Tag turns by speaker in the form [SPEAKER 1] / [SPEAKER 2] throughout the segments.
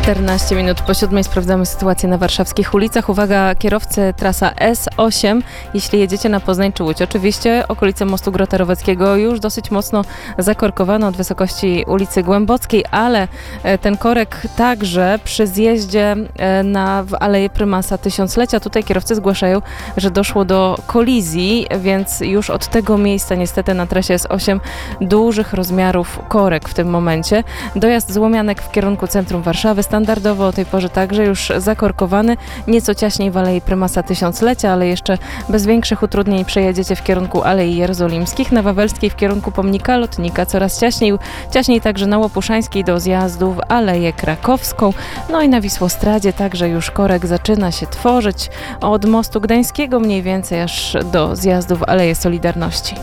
[SPEAKER 1] 14 minut po 7 sprawdzamy sytuację na warszawskich ulicach. Uwaga, kierowcy, trasa S8, jeśli jedziecie na Poznań czy Łódź. Oczywiście okolice mostu Grota Roweckiego już dosyć mocno zakorkowano od wysokości ulicy Głębockiej, ale ten korek także przy zjeździe w Aleję Prymasa Tysiąclecia. Tutaj kierowcy zgłaszają, że doszło do kolizji, więc już od tego miejsca niestety na trasie S8 dużych rozmiarów korek w tym momencie. Dojazd z Łomianek w kierunku centrum Warszawy standardowo o tej porze także już zakorkowany, nieco ciaśniej w Alei Prymasa Tysiąclecia, ale jeszcze bez większych utrudnień przejedziecie w kierunku Alei Jerozolimskich, na Wawelskiej w kierunku Pomnika Lotnika coraz ciaśniej także na Łopuszańskiej do zjazdu w Aleję Krakowską, no i na Wisłostradzie także już korek zaczyna się tworzyć od mostu Gdańskiego mniej więcej aż do zjazdu w Aleję Solidarności.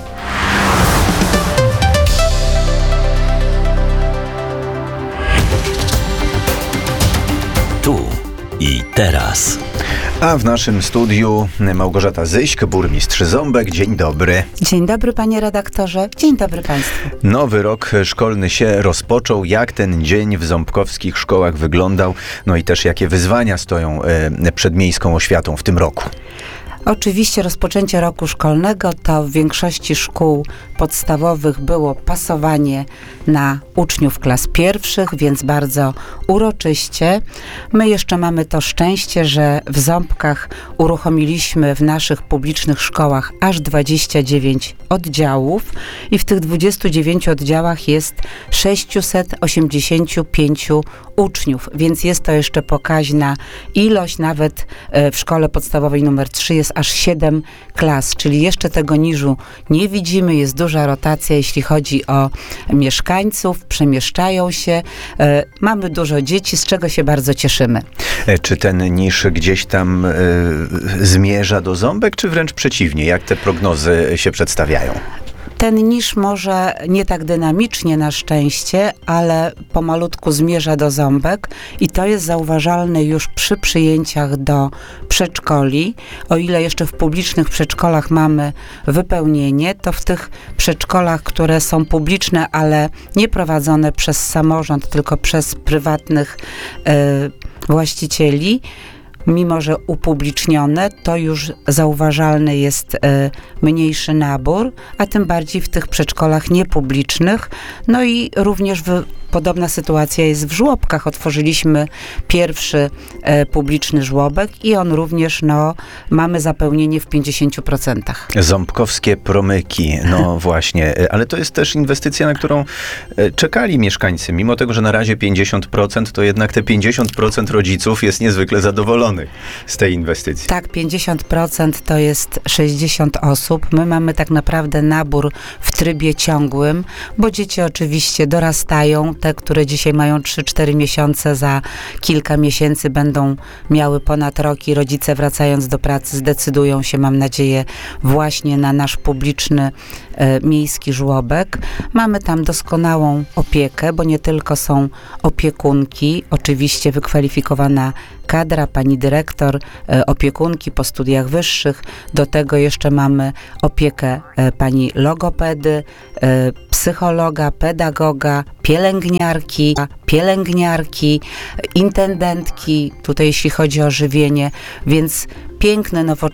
[SPEAKER 2] Tu i teraz.
[SPEAKER 3] A w naszym studiu Małgorzata Zyśk, burmistrz Ząbek. Dzień dobry.
[SPEAKER 4] Dzień dobry, panie redaktorze. Dzień dobry państwu.
[SPEAKER 3] Nowy rok szkolny się rozpoczął. Jak ten dzień w ząbkowskich szkołach wyglądał? No i też jakie wyzwania stoją przed miejską oświatą w tym roku?
[SPEAKER 4] Oczywiście rozpoczęcie roku szkolnego to w większości szkół podstawowych było pasowanie na uczniów klas pierwszych, więc bardzo uroczyście. My jeszcze mamy to szczęście, że w Ząbkach uruchomiliśmy w naszych publicznych szkołach aż 29 oddziałów i w tych 29 oddziałach jest 685 uczniów, więc jest to jeszcze pokaźna ilość. Nawet w szkole podstawowej numer 3 jest aż 7 klas, czyli jeszcze tego niżu nie widzimy. Jest duża rotacja, jeśli chodzi o mieszkańców, przemieszczają się. Mamy dużo dzieci, z czego się bardzo cieszymy.
[SPEAKER 3] Czy ten niż gdzieś tam zmierza do Ząbek, czy wręcz przeciwnie? Jak te prognozy się przedstawiają?
[SPEAKER 4] Ten niż może nie tak dynamicznie na szczęście, ale pomalutku zmierza do Ząbek i to jest zauważalne już przy przyjęciach do przedszkoli. O ile jeszcze w publicznych przedszkolach mamy wypełnienie, to w tych przedszkolach, które są publiczne, ale nie prowadzone przez samorząd, tylko przez prywatnych właścicieli, mimo że upublicznione, to już zauważalny jest mniejszy nabór, a tym bardziej w tych przedszkolach niepublicznych. No i również podobna sytuacja jest w żłobkach. Otworzyliśmy pierwszy publiczny żłobek i on również, mamy zapełnienie w 50%.
[SPEAKER 3] Ząbkowskie promyki, no właśnie, ale to jest też inwestycja, na którą czekali mieszkańcy. Mimo tego, że na razie 50%, to jednak te 50% rodziców jest niezwykle zadowolonych z tej inwestycji.
[SPEAKER 4] Tak, 50% to jest 60 osób. My mamy tak naprawdę nabór w trybie ciągłym, bo dzieci oczywiście dorastają. Te, które dzisiaj mają 3-4 miesiące, za kilka miesięcy będą miały ponad rok i rodzice, wracając do pracy, zdecydują się, mam nadzieję, właśnie na nasz publiczny miejski żłobek. Mamy tam doskonałą opiekę, bo nie tylko są opiekunki, oczywiście wykwalifikowana kadra, pani dyrektor, opiekunki po studiach wyższych. Do tego jeszcze mamy opiekę pani logopedy, psychologa, pedagoga, pielęgniarki, intendentki, tutaj jeśli chodzi o żywienie, więc piękny, nowoczesny